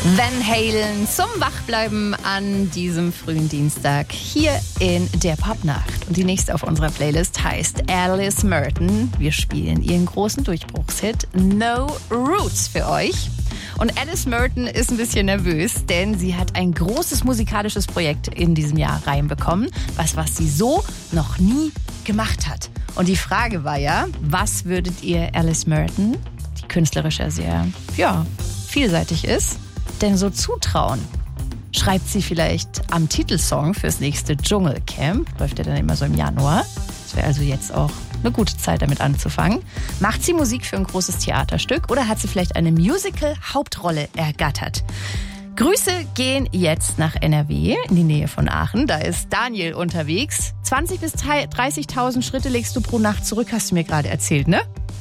Van Halen zum Wachbleiben an diesem frühen Dienstag hier in der Popnacht. Und die nächste auf unserer Playlist heißt Alice Merton. Wir spielen ihren großen Durchbruchshit No Roots für euch. Und Alice Merton ist ein bisschen nervös, denn sie hat ein großes musikalisches Projekt in diesem Jahr reinbekommen, was sie so noch nie gemacht hat. Und die Frage war ja, was würdet ihr Alice Merton, die künstlerisch ja sehr vielseitig ist, denn so zutrauen? Schreibt sie vielleicht am Titelsong fürs nächste Dschungelcamp? Läuft ja dann immer so im Januar. Das wäre also jetzt auch eine gute Zeit, damit anzufangen. Macht sie Musik für ein großes Theaterstück oder hat sie vielleicht eine Musical-Hauptrolle ergattert? Grüße gehen jetzt nach NRW, in die Nähe von Aachen. Da ist Daniel unterwegs. 20.000 bis 30.000 Schritte legst du pro Nacht zurück, hast du mir gerade erzählt, ne?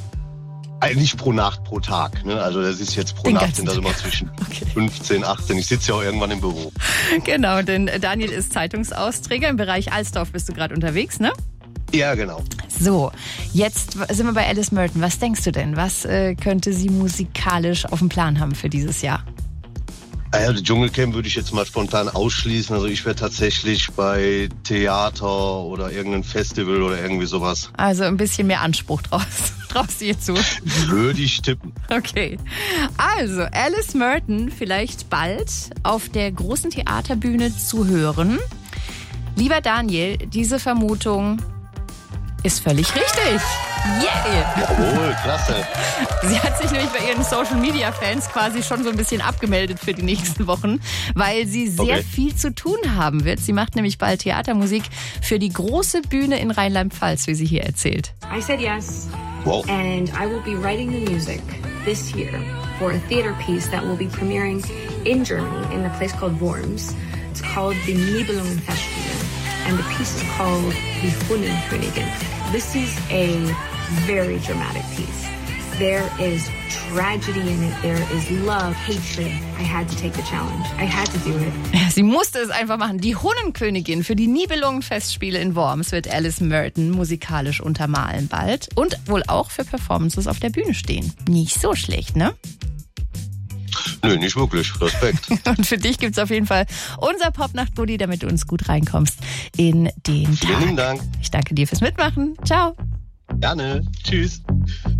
Nicht pro Nacht, pro Tag. Ne? Also das ist jetzt pro Nacht, sind das immer zwischen 15, 18. Ich sitze ja auch irgendwann im Büro. Genau, denn Daniel ist Zeitungsausträger. Im Bereich Alsdorf bist du gerade unterwegs, ne? Ja, genau. So, jetzt sind wir bei Alice Merton. Was denkst du denn? Was könnte sie musikalisch auf dem Plan haben für dieses Jahr? Ja, das Dschungelcamp würde ich jetzt mal spontan ausschließen. Also ich wäre tatsächlich bei Theater oder irgendein Festival oder irgendwie sowas. Also ein bisschen mehr Anspruch traust du ihr zu? Würde ich tippen. Okay. Also Alice Merton vielleicht bald auf der großen Theaterbühne zu hören. Lieber Daniel, diese Vermutung ist völlig richtig. Yeah! Jawohl, klasse. Sie hat sich nämlich bei ihren Social-Media-Fans quasi schon so ein bisschen abgemeldet für die nächsten Wochen, weil sie sehr viel zu tun haben wird. Sie macht nämlich bald Theatermusik für die große Bühne in Rheinland-Pfalz, wie sie hier erzählt. I said yes. Wow. And I will be writing the music this year for a theater piece that will be premiering in Germany in a place called Worms. It's called the Nibelungenfestspiele. And the piece is called Die Hunnenkönigin. This is a very dramatic piece. There is tragedy in it. There is love, hatred. I had to take the challenge. I had to do it. Ja, sie musste es einfach machen. Die Hunnenkönigin für die Nibelungenfestspiele in Worms wird Alice Merton musikalisch untermalen bald. Und wohl auch für Performances auf der Bühne stehen. Nicht so schlecht, ne? Nö, nicht wirklich. Respekt. Und für dich gibt's auf jeden Fall unser Popnacht-Goodie, damit du uns gut reinkommst in den Tag. Vielen Dank. Ich danke dir fürs Mitmachen. Ciao. Gerne. Tschüss.